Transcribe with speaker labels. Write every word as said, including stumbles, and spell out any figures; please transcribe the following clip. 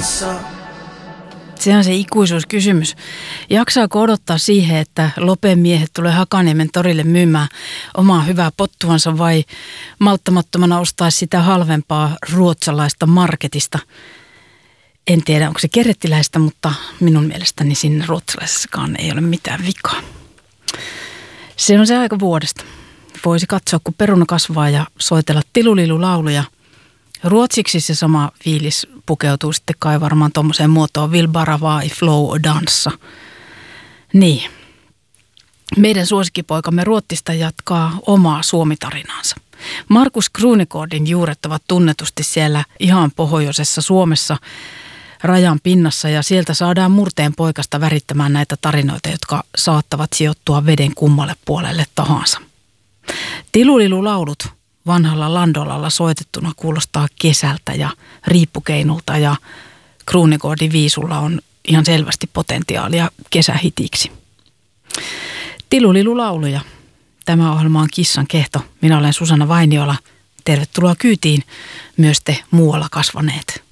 Speaker 1: kanssa.
Speaker 2: Se on se ikuisuuskysymys. Jaksaako odottaa siihen, että Lopen miehet tulee Hakaniemen torille myymään omaa hyvää pottuansa vai malttamattomana ostaa sitä halvempaa ruotsalaista marketista? En tiedä, onko se kerettiläistä, mutta minun mielestäni siinä ruotsalaisessakaan ei ole mitään vikaa. Se on se aika vuodesta. Voisi katsoa, kun peruna kasvaa ja soitella tilulilulauluja. Ruotsiksi se sama fiilis pukeutuu sitten kai varmaan tuommoiseen muotoon Vill bara vara i flow och dansa. Niin. Meidän suosikkipoikamme Ruotsista jatkaa omaa Suomi-tarinaansa. Markus Krunegårdin juuret ovat tunnetusti siellä ihan pohjoisessa Suomessa rajan pinnassa ja sieltä saadaan murteen poikasta värittämään näitä tarinoita, jotka saattavat sijoittua veden kummalle puolelle tahansa. Tilulilulaulut vanhalla landolalla soitettuna kuulostaa kesältä ja riippukeinulta ja Krunegårdin viisulla on ihan selvästi potentiaalia kesähitiksi. Tilulilulauluja. Tämä ohjelma on Kissan kehto. Minä olen Susanna Vainiola. Tervetuloa kyytiin myös te muualla kasvaneet.